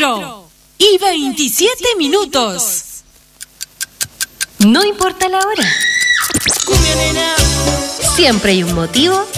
4:27. No importa la hora. Siempre hay un motivo